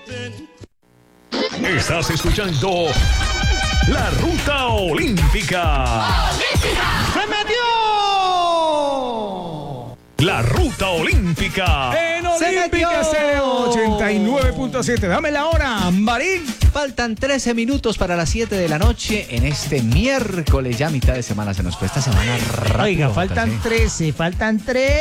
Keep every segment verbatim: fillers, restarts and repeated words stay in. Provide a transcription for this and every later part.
Estás escuchando La Ruta Olímpica. ¡Se metió! La Ruta Olímpica. En Olímpica Estéreo ochenta y nueve punto siete. Dame la hora, Marín. Faltan trece minutos para las siete de la noche en este miércoles. Ya mitad de semana se nos fue. Esta semana rápido. Oiga, faltan ¿sí? trece, faltan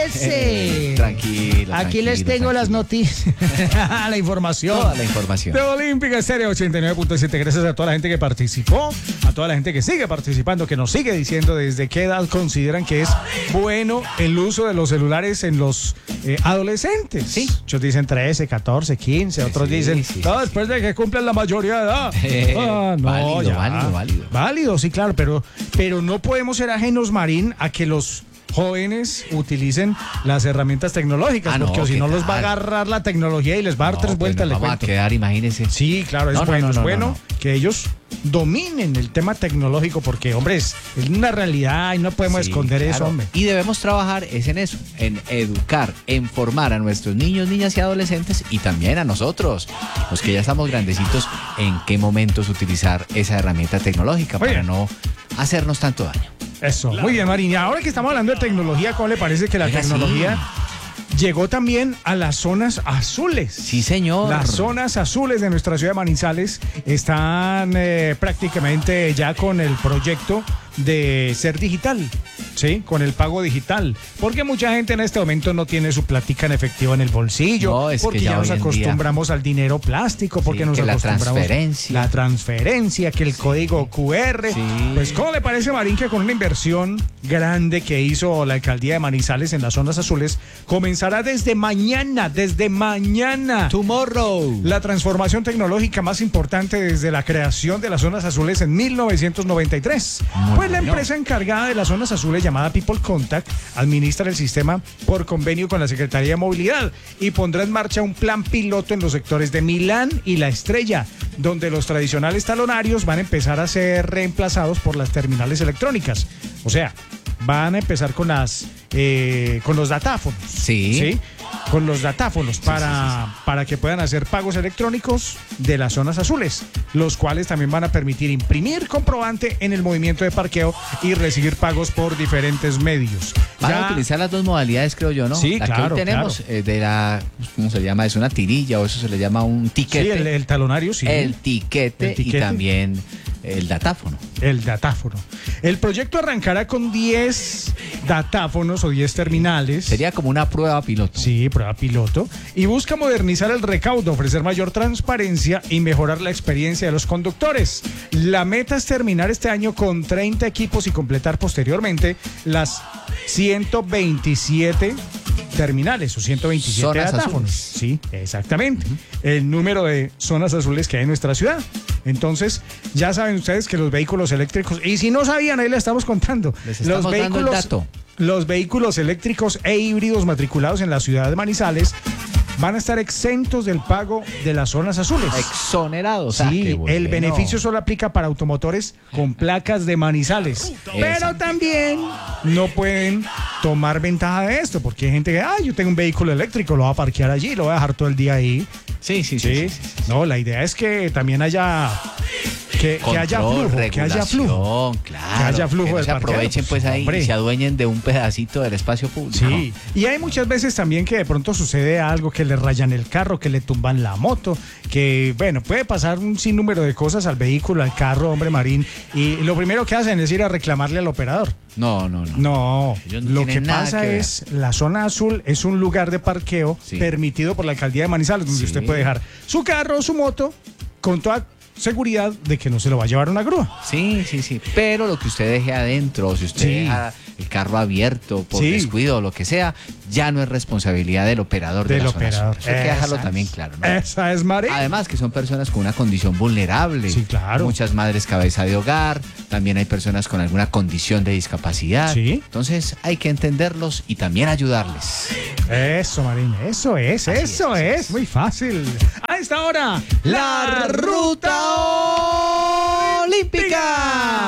trece. Eh, tranquila. Aquí tranquilo, les tengo tranquilo. las noticias. La información. Toda la información. De Olímpica Estéreo ochenta y nueve punto siete. Gracias a toda la gente que participó, a toda la gente que sigue participando, que nos sigue diciendo desde qué edad consideran que es bueno el uso de los celulares en los eh, adolescentes. Sí. Muchos dicen trece, catorce, quince, otros Sí, dicen sí, no, sí, después de que cumplan la mayoría de edad. Eh, Ah, no, válido, ya. válido, válido. Válido, sí, claro, pero, pero no podemos ser ajenos, Marín, a que los jóvenes utilicen las herramientas tecnológicas, Ah, no, porque si ¿qué no los va a tal? agarrar la tecnología y les va a dar No, tres pues vueltas, nos le vamos cuento. a quedar, imagínense. Sí, claro, es No, no, bueno, no, es no, bueno no, no. que ellos dominen el tema tecnológico, porque, hombre, es, es una realidad y no podemos Sí, esconder eso, claro. hombre. Y debemos trabajar es en eso, en educar, en formar a nuestros niños, niñas y adolescentes y también a nosotros, los que ya estamos grandecitos, en qué momentos utilizar esa herramienta tecnológica Muy para bien. no hacernos tanto daño. Eso, muy bien, Marín. Y ahora que estamos hablando de tecnología, ¿cómo le parece que la Oiga, tecnología llegó también a las zonas azules? Sí, señor. Las zonas azules de nuestra ciudad de Manizales están eh, prácticamente ya con el proyecto de ser digital, ¿sí? Con el pago digital. Porque mucha gente en este momento no tiene su plática en efectivo en el bolsillo. No, es que porque ya ya nos hoy en día- acostumbramos al dinero plástico. Porque Sí, nos que la acostumbramos transferencia. La transferencia, que el código Q R. Sí. Pues, ¿cómo le parece, Marín, que con una inversión grande que hizo la alcaldía de Manizales en las zonas azules, comenzará desde mañana, desde mañana? Tomorrow. La transformación tecnológica más importante desde la creación de las zonas azules en mil novecientos noventa y tres. Muy Pues la bueno. empresa encargada de las zonas azules, llamada People Contact, administra el sistema por convenio con la Secretaría de Movilidad y pondrá en marcha un plan piloto en los sectores de Milán y La Estrella, donde los tradicionales talonarios van a empezar a ser reemplazados por las terminales electrónicas. O sea, van a empezar con las eh, con los datáfonos. Sí. Con los datáfonos para, sí, sí, para que puedan hacer pagos electrónicos de las zonas azules, los cuales también van a permitir imprimir comprobante en el movimiento de parqueo y recibir pagos por diferentes medios. Van Ya- a utilizar las dos modalidades, creo yo, ¿no? Sí, la que claro, hoy tenemos eh, de la, ¿cómo se llama? Es una tirilla o eso se le llama un tiquete. Sí, el, el talonario, sí. el tiquete El tiquete. y también el datáfono. El datáfono. El proyecto arrancará con diez datáfonos o diez terminales. Sería como una prueba piloto. Sí, prueba piloto. Y busca modernizar el recaudo, ofrecer mayor transparencia y mejorar la experiencia de los conductores. La meta es terminar este año con treinta equipos y completar posteriormente las ciento veintisiete terminales o ciento veintisiete Zonas datáfonos. azules. Sí, exactamente. El número de zonas azules que hay en nuestra ciudad. Entonces, ya saben ustedes que los vehículos eléctricos, y si no sabían, ahí les estamos contando. Les los estamos dando el vehículos dato. Los vehículos eléctricos e híbridos matriculados en la ciudad de Manizales van a estar exentos del pago de las zonas azules. Exonerados. Ah, Sí, qué bueno. el beneficio solo aplica para automotores con placas de Manizales. Pero Exacto. también no pueden tomar ventaja de esto, porque hay gente que, ah, yo tengo un vehículo eléctrico, lo voy a parquear allí, lo voy a dejar todo el día ahí. Sí, sí, sí. Sí, sí, sí, sí. no, la idea es que también haya que, que haya Control, flujo, que haya flujo. regulación, claro. Que haya flujo que no del se parqueo, aprovechen pues ahí hombre. y se adueñen de un pedacito del espacio público. Sí, y hay muchas veces también que de pronto sucede algo, que le rayan el carro, que le tumban la moto, que bueno, puede pasar un sinnúmero de cosas al vehículo, al carro, hombre, Marín, y lo primero que hacen es ir a reclamarle al operador. No, no, no. No, Ellos no lo que tienen nada pasa que ver. es, la zona azul es un lugar de parqueo Sí. permitido por la alcaldía de Manizales, donde Sí. usted puede dejar su carro o su moto con toda seguridad de que no se lo va a llevar una grúa. Sí, sí, sí. Pero lo que usted deje adentro, si usted Sí. deja el carro abierto por Sí. descuido o lo que sea, ya no es responsabilidad del operador de Del la zona operador. azul. Eso hay que dejarlo Esa también es- claro, ¿no? Esa es Marín. Además que son personas con una condición vulnerable. Sí, claro. Muchas madres cabeza de hogar, también hay personas con alguna condición de discapacidad. Sí. Entonces hay que entenderlos y también ayudarles. Eso, Marín, eso es, Así eso es, así es, es. muy fácil. A esta hora, La Ruta Olímpica.